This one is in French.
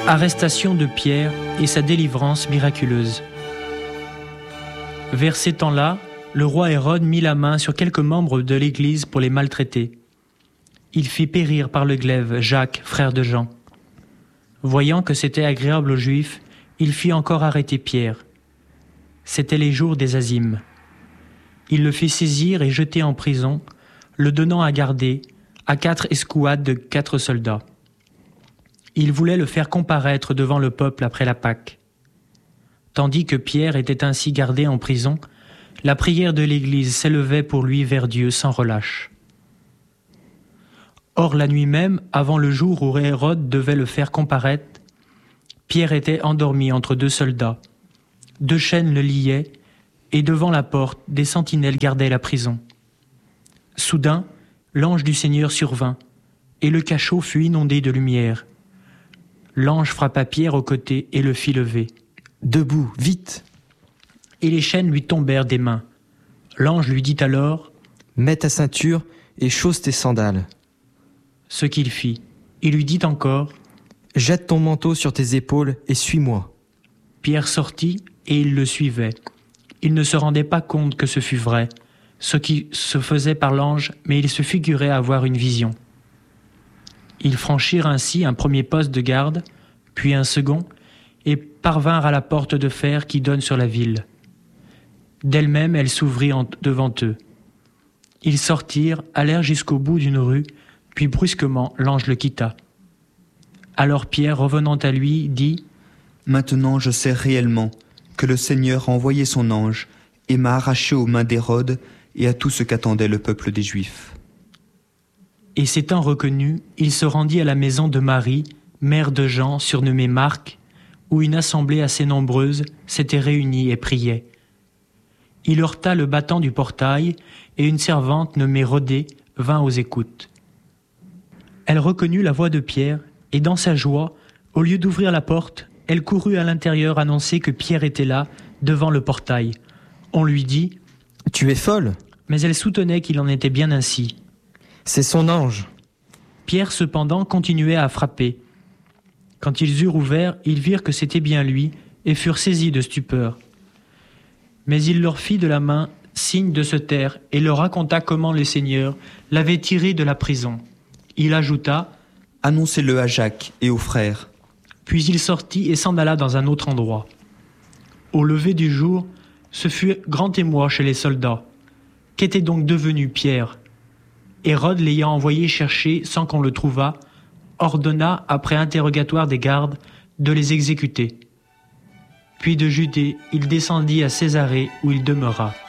Arrestation de Pierre et sa délivrance miraculeuse. Vers ces temps-là, le roi Hérode mit la main sur quelques membres de l'Église pour les maltraiter. Il fit périr par le glaive Jacques, frère de Jean. Voyant que c'était agréable aux Juifs, il fit encore arrêter Pierre. C'étaient les jours des Azymes. Il le fit saisir et jeter en prison, le donnant à garder à 4 escouades de 4 soldats. Il voulait le faire comparaître devant le peuple après la Pâque. Tandis que Pierre était ainsi gardé en prison, la prière de l'Église s'élevait pour lui vers Dieu sans relâche. Or, la nuit même, avant le jour où Hérode devait le faire comparaître, Pierre était endormi entre 2 soldats. 2 chaînes le liaient, et devant la porte, des sentinelles gardaient la prison. Soudain, l'ange du Seigneur survint, et le cachot fut inondé de lumière. L'ange frappa Pierre au côté et le fit lever. « Debout, vite !» Et les chaînes lui tombèrent des mains. L'ange lui dit alors : « Mets ta ceinture et chausse tes sandales. » Ce qu'il fit. Il lui dit encore : « Jette ton manteau sur tes épaules et suis-moi. » Pierre sortit et il le suivait. Il ne se rendait pas compte que ce fût vrai, ce qui se faisait par l'ange, mais il se figurait avoir une vision. Ils franchirent ainsi un premier poste de garde, puis un second, et parvinrent à la porte de fer qui donne sur la ville. D'elle-même, elle s'ouvrit devant eux. Ils sortirent, allèrent jusqu'au bout d'une rue, puis brusquement, l'ange le quitta. Alors Pierre, revenant à lui, dit : « Maintenant je sais réellement que le Seigneur a envoyé son ange et m'a arraché aux mains d'Hérode et à tout ce qu'attendait le peuple des Juifs. » Et s'étant reconnu, il se rendit à la maison de Marie, mère de Jean, surnommée Marc, où une assemblée assez nombreuse s'était réunie et priait. Il heurta le battant du portail, et une servante nommée Rhodée vint aux écoutes. Elle reconnut la voix de Pierre, et dans sa joie, au lieu d'ouvrir la porte, elle courut à l'intérieur annoncer que Pierre était là, devant le portail. On lui dit : « Tu es folle !» Mais elle soutenait qu'il en était bien ainsi. « C'est son ange !» Pierre, cependant, continuait à frapper. Quand ils eurent ouvert, ils virent que c'était bien lui, et furent saisis de stupeur. Mais il leur fit de la main signe de se taire, et leur raconta comment le Seigneur l'avait tiré de la prison. Il ajouta : « Annoncez-le à Jacques et aux frères. » Puis il sortit et s'en alla dans un autre endroit. Au lever du jour, ce fut grand émoi chez les soldats. Qu'était donc devenu Pierre ? Hérode, l'ayant envoyé chercher sans qu'on le trouvât, ordonna, après interrogatoire des gardes, de les exécuter. Puis de Judée, il descendit à Césarée où il demeura.